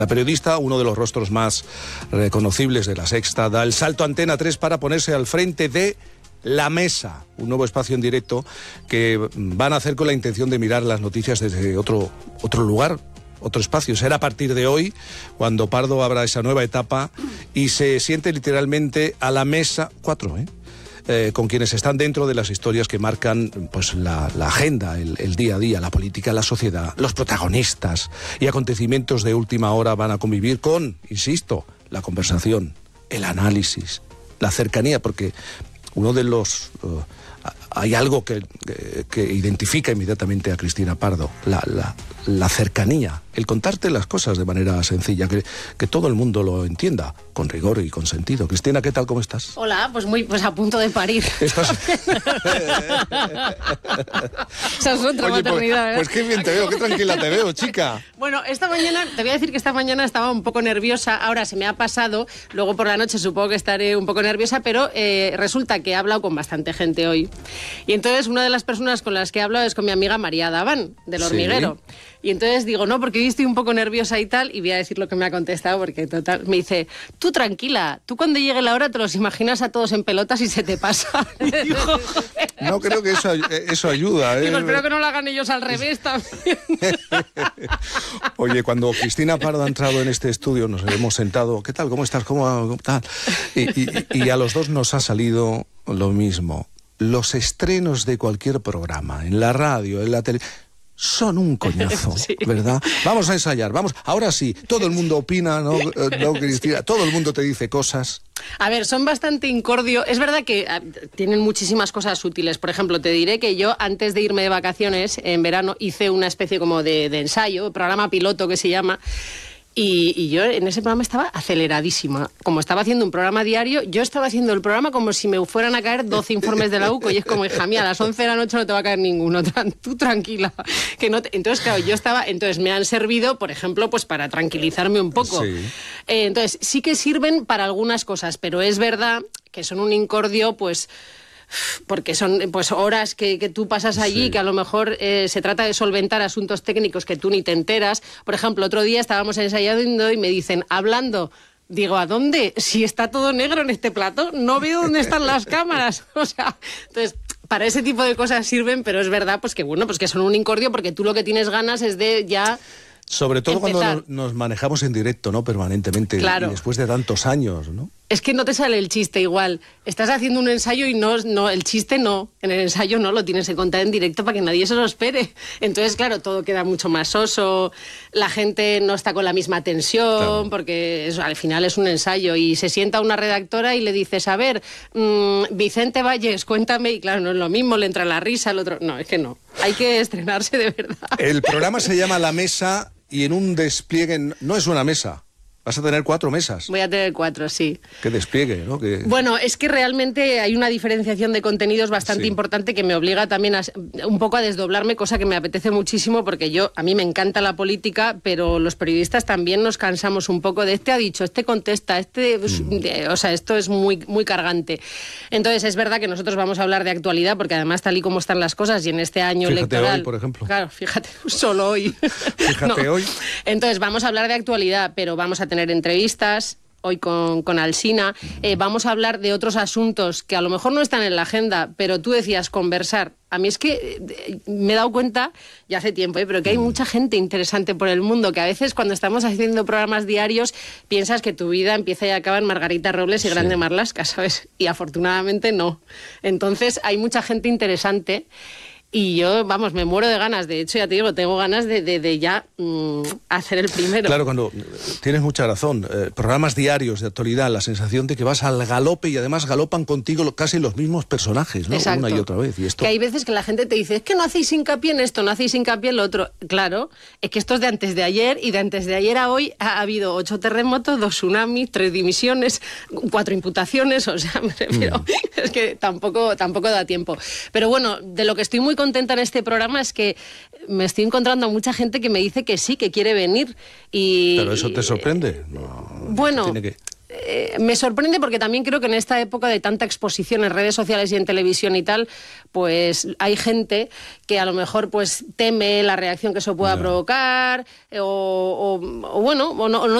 La periodista, uno de los rostros más reconocibles de La Sexta, da el salto a Antena 3 para ponerse al frente de La Mesa, un nuevo espacio en directo que van a hacer con la intención de mirar las noticias desde otro lugar, otro espacio. Será a partir de hoy, cuando Pardo abra esa nueva etapa y se siente literalmente a la mesa, con quienes están dentro de las historias que marcan pues la agenda, el día a día, la política, la sociedad. Los protagonistas y acontecimientos de última hora van a convivir con, insisto, la conversación, el análisis, la cercanía, porque uno de los... hay algo que identifica inmediatamente a Cristina Pardo, la cercanía, el contarte las cosas de manera sencilla, que todo el mundo lo entienda, con rigor y con sentido. Cristina, ¿qué tal? ¿Cómo estás? Hola, pues a punto de parir. ¿Estás? Esa es otra maternidad, pues qué bien te veo, qué tranquila te veo, chica. Bueno, esta mañana, te voy a decir que esta mañana estaba un poco nerviosa, ahora se me ha pasado, luego por la noche supongo que estaré un poco nerviosa, pero resulta que he hablado con bastante gente hoy. Y entonces una de las personas con las que he hablado es con mi amiga María Daván, del Hormiguero. Sí. Y entonces digo, no, porque hoy estoy un poco nerviosa y tal, y voy a decir lo que me ha contestado, porque total, me dice, tú tranquila, tú cuando llegue la hora te los imaginas a todos en pelotas y se te pasa. No creo que eso ayuda. Digo, espero que no lo hagan ellos al revés también. Oye, cuando Cristina Pardo ha entrado en este estudio, nos hemos sentado, ¿qué tal? ¿Cómo estás? ¿Cómo tal? Y a los dos nos ha salido lo mismo. Los estrenos de cualquier programa, en la radio, en la televisión, son un coñazo, sí. ¿Verdad? Vamos a ensayar, vamos. Ahora sí, todo el mundo opina, ¿no, Cristina? Sí. Todo el mundo te dice cosas. A ver, son bastante incordio. Es verdad que tienen muchísimas cosas útiles. Por ejemplo, te diré que yo, antes de irme de vacaciones, en verano, hice una especie como de ensayo, programa piloto que se llama. Y yo en ese programa estaba aceleradísima. Como estaba haciendo un programa diario, yo estaba haciendo el programa como si me fueran a caer 12 informes de la UCO. Y es como, hija mía, a las 11 de la noche no te va a caer ninguno. Tú tranquila. Que no Entonces, claro, entonces me han servido, por ejemplo, pues para tranquilizarme un poco. Sí. Entonces, sí que sirven para algunas cosas, pero es verdad que son un incordio, pues... porque son pues horas que tú pasas allí, sí. Que a lo mejor se trata de solventar asuntos técnicos que tú ni te enteras. Por ejemplo, otro día estábamos ensayando y me dicen, hablando, digo, ¿a dónde? Si está todo negro en este plato, no veo dónde están las cámaras. O sea, entonces... para ese tipo de cosas sirven, pero es verdad pues que bueno, pues que son un incordio, porque tú lo que tienes ganas es de ya... Sobre todo empezar. Cuando nos manejamos en directo, ¿no? Permanentemente. Claro. Y después de tantos años, ¿no? Es que no te sale el chiste igual. Estás haciendo un ensayo y no el chiste no. En el ensayo no, lo tienes que contar en directo para que nadie se lo espere. Entonces, claro, todo queda mucho más soso. La gente no está con la misma tensión, claro. Porque al final es un ensayo. Y se sienta una redactora y le dices, a ver, Vicente Valles, cuéntame. Y claro, no es lo mismo, le entra la risa, el otro... No, es que no. Hay que estrenarse de verdad. El programa se llama La Mesa y en un despliegue... No es una mesa. Vas a tener 4 mesas. Voy a tener 4, sí. Qué despliegue, ¿no? Bueno, es que realmente hay una diferenciación de contenidos bastante importante que me obliga también un poco a desdoblarme, cosa que me apetece muchísimo, porque a mí me encanta la política, pero los periodistas también nos cansamos un poco de este ha dicho, este contesta, o sea, esto es muy, muy cargante. Entonces, es verdad que nosotros vamos a hablar de actualidad, porque además tal y como están las cosas y en este año electoral... Hoy, por ejemplo. Claro, fíjate, solo hoy. Fíjate hoy. Entonces, vamos a hablar de actualidad, pero vamos a tener entrevistas hoy con Alsina, vamos a hablar de otros asuntos que a lo mejor no están en la agenda, pero tú decías conversar. A mí es que me he dado cuenta, ya hace tiempo, pero que hay mucha gente interesante por el mundo, que a veces cuando estamos haciendo programas diarios piensas que tu vida empieza y acaba en Margarita Robles y Grande Marlaska, ¿sabes? Y afortunadamente no. Entonces hay mucha gente interesante. Y yo, vamos, me muero de ganas. De hecho, ya te digo, tengo ganas de ya hacer el primero. Claro, cuando tienes mucha razón. Programas diarios de actualidad, la sensación de que vas al galope y además galopan contigo casi los mismos personajes, ¿no? Exacto. Una y otra vez. Y esto... Que hay veces que la gente te dice, es que no hacéis hincapié en esto, no hacéis hincapié en lo otro. Claro, es que esto es de antes de ayer, y de antes de ayer a hoy ha habido 8 terremotos, 2 tsunamis, 3 dimisiones, 4 imputaciones, o sea, me refiero, es que tampoco da tiempo. Pero bueno, de lo que estoy muy contenta en este programa es que me estoy encontrando a mucha gente que me dice que sí, que quiere venir. ¿Pero eso te sorprende? No, bueno, me sorprende porque también creo que en esta época de tanta exposición en redes sociales y en televisión y tal, pues hay gente que a lo mejor pues teme la reacción que eso pueda provocar o no